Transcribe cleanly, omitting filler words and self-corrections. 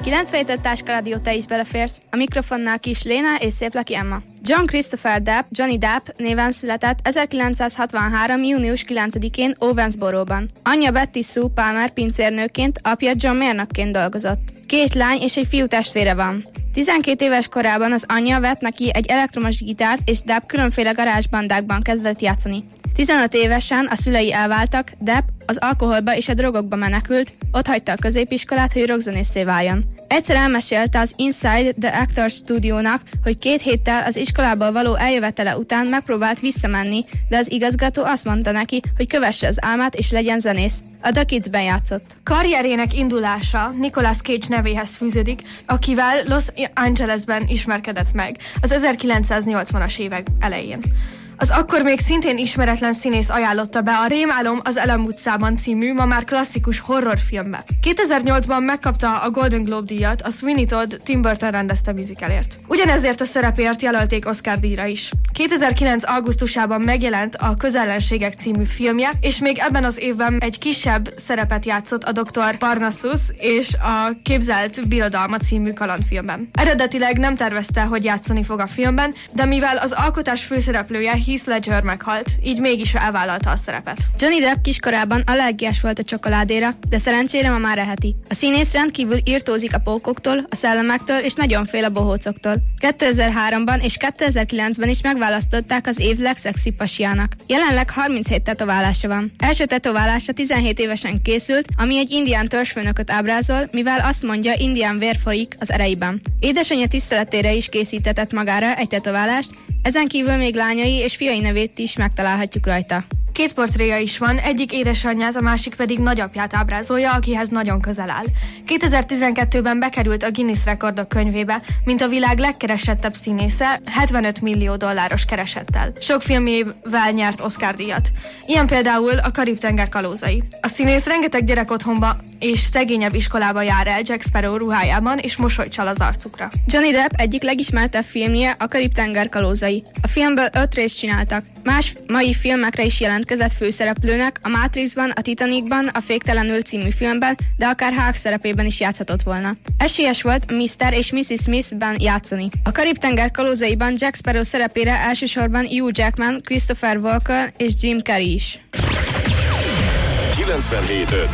97 Táskarádió, te is beleférsz. A mikrofonnál Kis Léna és Széplaki Emma. John Christopher Depp, Johnny Depp néven született 1963. június 9-én Owensboro-ban. Anyja Betty Sue Palmer pincérnőként, apja John mérnökként dolgozott. 2 lány és egy fiú testvére van. 12 éves korában az anyja vett neki egy elektromos gitárt, és Depp különféle garázsbandákban kezdett játszani. 15 évesen a szülei elváltak, Depp az alkoholba és a drogokba menekült, ott hagyta a középiskolát, hogy rockzenészé váljon. Egyszer elmesélte az Inside the Actors stúdiónak, hogy 2 héttel az iskolából való eljövetele után megpróbált visszamenni, de az igazgató azt mondta neki, hogy kövesse az álmát és legyen zenész. A The Kids-ben játszott. Karrierjének indulása Nicolas Cage nevéhez fűződik, akivel Los Angelesben ismerkedett meg az 1980-as évek elején. Az akkor még szintén ismeretlen színész ajánlotta be a Rémálom az Elem utcában című, ma már klasszikus horrorfilmbe. 2008-ban megkapta a Golden Globe-díjat, a Sweeney Todd Tim Burton rendezte musicalért. Ugyanezért a szerepért jelölték Oscar-díjra is. 2009. augusztusában megjelent a Közellenségek című filmje, és még ebben az évben egy kisebb szerepet játszott a Dr. Parnassus és a Képzelt Birodalma című kalandfilmben. Eredetileg nem tervezte, hogy játszani fog a filmben, de mivel az alkotás főszereplője Heath Ledger meghalt, így mégis elvállalta a szerepet. Johnny Depp kiskorában allergiás volt a csokoládéra, de szerencsére ma már eheti. A színész rendkívül irtózik a pókoktól, a szellemektől és nagyon fél a bohócoktól. 2003-ban és 2009-ben is megválasztották az év legszexibb pasiának. Jelenleg 37 tetoválása van. Első tetoválása 17 évesen készült, ami egy indián törzsfőnököt ábrázol, mivel azt mondja, indián vér folyik az ereiben. Édesanyja tiszteletére is készítetett magára egy tetoválást, ezen kívül még lányai és fiai nevét is megtalálhatjuk rajta. 2 portréja is van, egyik édesanyját, a másik pedig nagyapját ábrázolja, akihez nagyon közel áll. 2012-ben bekerült a Guinness rekordok könyvébe, mint a világ legkeresettebb színésze, $75 millió keresettel. Sok filmjével nyert Oscar-díjat. Ilyen például a Karib-tenger kalózai. A színész rengeteg gyerekotthonba és szegényebb iskolába jár el Jack Sparrow ruhájában, és mosolyt csal az arcukra. Johnny Depp egyik legismertebb filmje a Karib-tenger kalózai. A filmből 5 részt csináltak. Más mai filmekre is jelentkezett főszereplőnek, a Matrixban, a Titanicban, a Féktelenül című filmben, de akár Hulk szerepében is játszhatott volna. Esélyes volt Mr. és Mrs. Smith-ben játszani. A Karib-tenger kalózaiban Jack Sparrow szerepére elsősorban Hugh Jackman, Christopher Walken és Jim Carrey is. 97.5